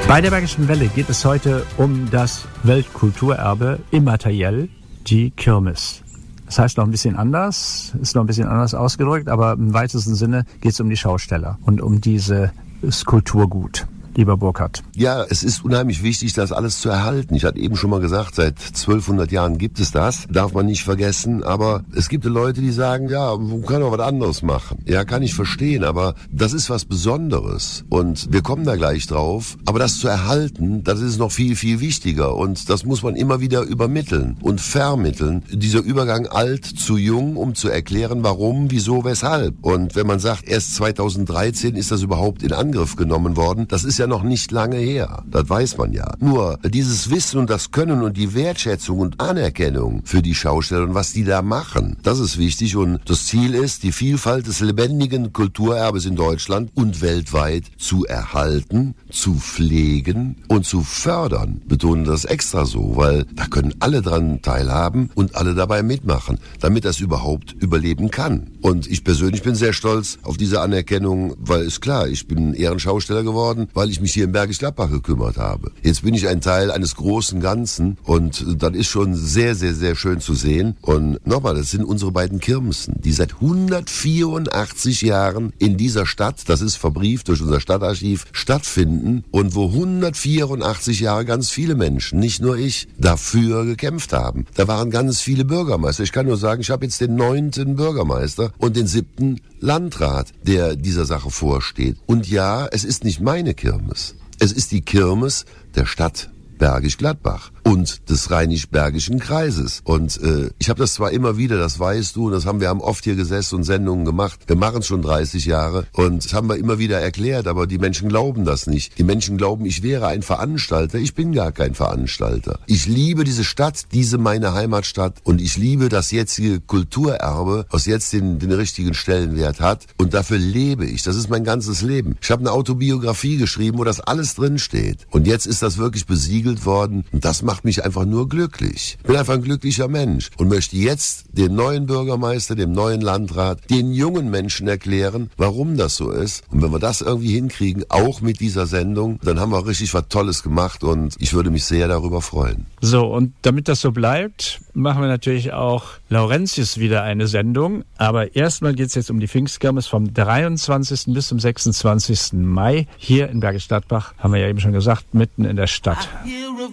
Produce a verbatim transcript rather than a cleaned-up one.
Bei der Bergischen Welle geht es heute um das Weltkulturerbe immateriell, die Kirmes. Das heißt noch ein bisschen anders, ist noch ein bisschen anders ausgedrückt, aber im weitesten Sinne geht es um die Schausteller und um dieses Kulturgut. Lieber Burkhard. Ja, es ist unheimlich wichtig, das alles zu erhalten. Ich hatte eben schon mal gesagt, seit zwölfhundert Jahren gibt es das. Darf man nicht vergessen. Aber es gibt Leute, die sagen, ja, man kann auch was anderes machen. Ja, kann ich verstehen. Aber das ist was Besonderes. Und wir kommen da gleich drauf. Aber das zu erhalten, das ist noch viel, viel wichtiger. Und das muss man immer wieder übermitteln und vermitteln. Dieser Übergang alt zu jung, um zu erklären, warum, wieso, weshalb. Und wenn man sagt, erst zweitausenddreizehn ist das überhaupt in Angriff genommen worden, das ist ja noch nicht lange her. Das weiß man ja. Nur dieses Wissen und das Können und die Wertschätzung und Anerkennung für die Schausteller und was die da machen, das ist wichtig. Und das Ziel ist, die Vielfalt des lebendigen Kulturerbes in Deutschland und weltweit zu erhalten, zu pflegen und zu fördern. Betonen das extra so, weil da können alle dran teilhaben und alle dabei mitmachen, damit das überhaupt überleben kann. Und ich persönlich bin sehr stolz auf diese Anerkennung, weil ist klar, ich bin Ehrenschausteller geworden, weil ich mich hier in Bergisch Gladbach gekümmert habe. Jetzt bin ich ein Teil eines großen Ganzen und das ist schon sehr, sehr, sehr schön zu sehen. Und nochmal, das sind unsere beiden Kirmesen, die seit hundertvierundachtzig Jahren in dieser Stadt, das ist verbrieft durch unser Stadtarchiv, stattfinden und wo hundertvierundachtzig Jahre ganz viele Menschen, nicht nur ich, dafür gekämpft haben. Da waren ganz viele Bürgermeister. Ich kann nur sagen, ich habe jetzt den neunten Bürgermeister und den siebten Landrat, der dieser Sache vorsteht. Und ja, es ist nicht meine Kirmes. Es ist die Kirmes der Stadt Bergisch Gladbach und des Rheinisch-Bergischen Kreises. Und äh, ich habe das zwar immer wieder, das weißt du, und das haben wir haben oft hier gesessen und Sendungen gemacht. Wir machen es schon dreißig Jahre und das haben wir immer wieder erklärt, aber die Menschen glauben das nicht. Die Menschen glauben, ich wäre ein Veranstalter. Ich bin gar kein Veranstalter. Ich liebe diese Stadt, diese meine Heimatstadt und ich liebe das jetzige Kulturerbe, was jetzt den, den richtigen Stellenwert hat und dafür lebe ich. Das ist mein ganzes Leben. Ich habe eine Autobiografie geschrieben, wo das alles drin steht. Und jetzt ist das wirklich besiegelt worden und das macht mich einfach nur glücklich. Ich bin einfach ein glücklicher Mensch und möchte jetzt dem neuen Bürgermeister, dem neuen Landrat, den jungen Menschen erklären, warum das so ist. Und wenn wir das irgendwie hinkriegen, auch mit dieser Sendung, dann haben wir richtig was Tolles gemacht und ich würde mich sehr darüber freuen. So, und damit das so bleibt, machen wir natürlich auch Laurentius wieder eine Sendung. Aber erstmal geht es jetzt um die Pfingstkirmes vom dreiundzwanzigsten bis zum sechsundzwanzigsten Mai. Hier in Bergisch Gladbach, haben wir ja eben schon gesagt, mitten in der Stadt.